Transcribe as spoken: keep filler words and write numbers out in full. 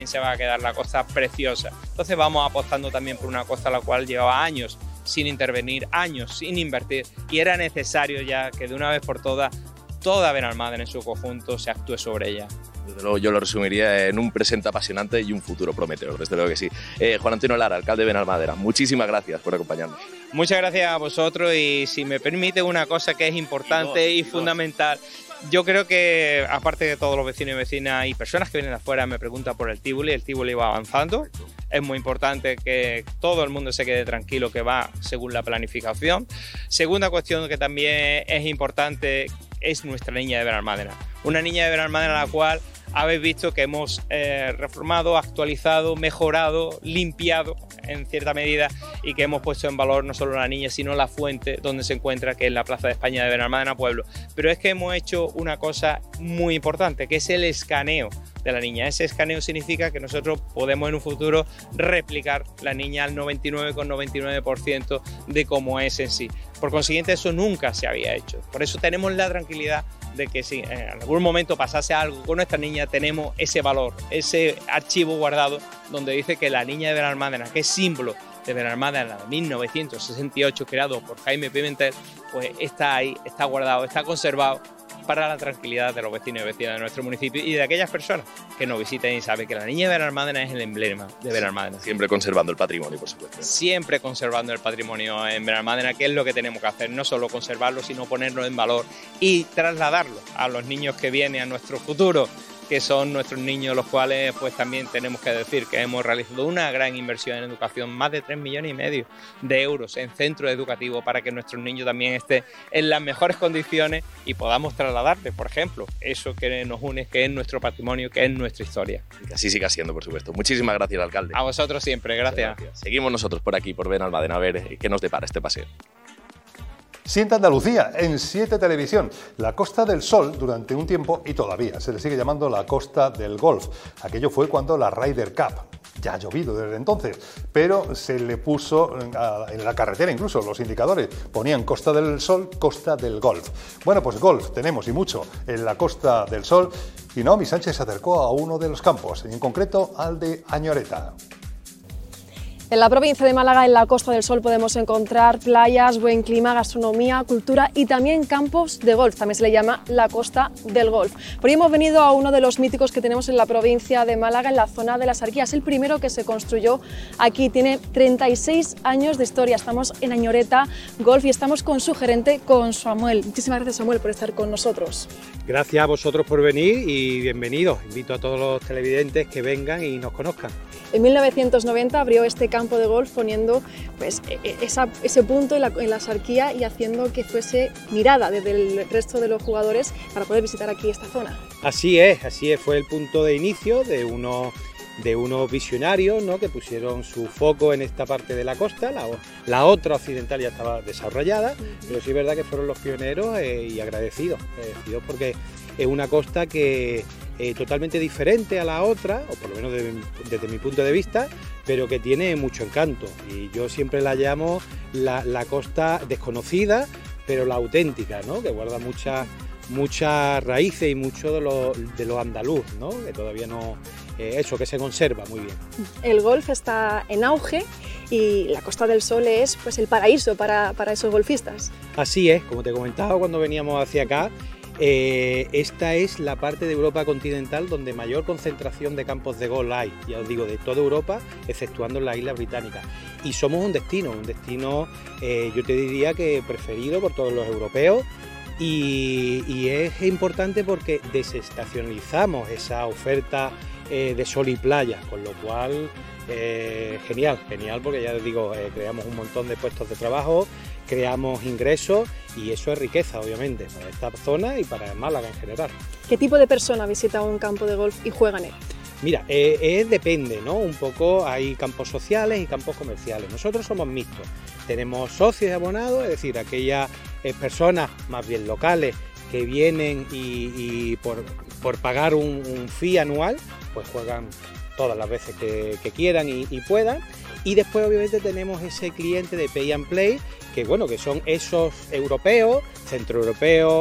se va a quedar la costa preciosa. Entonces vamos apostando también por una costa la cual llevaba años sin intervenir, años sin invertir, y era necesario ya que de una vez por todas toda Benalmádena en su conjunto se actúe sobre ella. Desde luego yo lo resumiría en un presente apasionante y un futuro prometedor, desde luego que sí. Eh, Juan Antonio Lara, alcalde de Benalmádena, muchísimas gracias por acompañarnos. Muchas gracias a vosotros, y si me permite una cosa que es importante y, dos, y, y fundamental, yo creo que aparte de todos los vecinos y vecinas y personas que vienen de afuera me preguntan por el Tívoli, el Tívoli va avanzando. Es muy importante que todo el mundo se quede tranquilo que va según la planificación. Segunda cuestión que también es importante es nuestra niña de Benalmádena. Una niña de Benalmádena a la cual habéis visto que hemos eh, reformado, actualizado, mejorado, limpiado en cierta medida, y que hemos puesto en valor no solo la niña sino la fuente donde se encuentra, que es la Plaza de España de Benalmádena Pueblo. Pero es que hemos hecho una cosa muy importante, que es el escaneo de la niña. Ese escaneo significa que nosotros podemos en un futuro replicar la niña al noventa y nueve coma noventa y nueve por ciento de cómo es en sí. Por consiguiente, eso nunca se había hecho. Por eso tenemos la tranquilidad de que si en algún momento pasase algo con nuestra niña, tenemos ese valor, ese archivo guardado donde dice que la niña de Benalmádena, que es símbolo de Benalmádena de mil novecientos sesenta y ocho, creado por Jaime Pimentel, pues está ahí, está guardado, está conservado para la tranquilidad de los vecinos y vecinas de nuestro municipio y de aquellas personas que nos visiten y saben que la niña de Benalmádena es el emblema de Benalmádena. Siempre conservando el patrimonio, por supuesto. Siempre conservando el patrimonio en Benalmádena, que es lo que tenemos que hacer, no solo conservarlo, sino ponerlo en valor y trasladarlo a los niños que vienen, a nuestro futuro, que son nuestros niños, los cuales pues también tenemos que decir que hemos realizado una gran inversión en educación, más de tres millones y medio de euros en centros educativos para que nuestros niños también estén en las mejores condiciones y podamos trasladarles, por ejemplo, eso que nos une, que es nuestro patrimonio, que es nuestra historia. Y que así siga siendo, por supuesto. Muchísimas gracias, alcalde. A vosotros siempre, gracias. gracias. Seguimos nosotros por aquí, por Benalmádena, a ver qué nos depara este paseo. Siente Andalucía en siete Televisión. La Costa del Sol durante un tiempo, y todavía se le sigue llamando la Costa del Golf. Aquello fue cuando la Ryder Cup. Ya ha llovido desde entonces, pero se le puso en la carretera, incluso los indicadores ponían Costa del Sol, Costa del Golf. Bueno, pues golf tenemos y mucho en la Costa del Sol, y Naomi Sánchez se acercó a uno de los campos, en concreto al de Añoreta. En la provincia de Málaga, en la Costa del Sol, podemos encontrar playas, buen clima, gastronomía, cultura y también campos de golf. También se le llama la Costa del Golf. Por ello hemos venido a uno de los míticos que tenemos en la provincia de Málaga, en la zona de las Arquías. El primero que se construyó aquí, tiene treinta y seis años de historia. Estamos en Añoreta Golf y estamos con su gerente, con Samuel. Muchísimas gracias, Samuel, por estar con nosotros. Gracias a vosotros por venir y bienvenidos. Invito a todos los televidentes que vengan y nos conozcan. En mil novecientos noventa abrió este campo de golf poniendo pues, esa, ese punto en la, en la Sarquía y haciendo que fuese mirada desde el resto de los jugadores para poder visitar aquí esta zona. Así es, así es, fue el punto de inicio de unos, de unos visionarios, ¿no?, que pusieron su foco en esta parte de la costa. La, la otra occidental ya estaba desarrollada, uh-huh. pero sí es verdad que fueron los pioneros eh, y agradecidos, agradecidos porque es una costa que Eh, totalmente diferente a la otra, o por lo menos de, desde mi punto de vista, pero que tiene mucho encanto, y yo siempre la llamo la, la costa desconocida, pero la auténtica, ¿no?, que guarda muchas muchas raíces y mucho de lo, de lo andaluz, ¿no?, que todavía no, eh, eso, que se conserva muy bien. El golf está en auge y la Costa del Sol es pues el paraíso para, para esos golfistas. Así es, como te comentaba cuando veníamos hacia acá, Eh, esta es la parte de Europa continental donde mayor concentración de campos de golf hay, ya os digo, de toda Europa, exceptuando en las Islas Británicas. Y somos un destino, un destino eh, yo te diría que preferido por todos los europeos, y, y es importante porque desestacionalizamos esa oferta eh, de sol y playa, con lo cual eh, genial, genial porque ya os digo, eh, creamos un montón de puestos de trabajo, creamos ingresos y eso es riqueza, obviamente, para esta zona y para Málaga en general. ¿Qué tipo de persona visita un campo de golf y juega en él? Mira, eh, eh, depende, ¿no? Un poco hay campos sociales y campos comerciales. Nosotros somos mixtos. Tenemos socios y abonados, es decir, aquellas eh, personas más bien locales que vienen y, y por, por pagar un, un fee anual, pues juegan todas las veces que, que quieran y, y puedan. Y después obviamente tenemos ese cliente de Pay and Play, que bueno, que son esos europeos, centroeuropeos,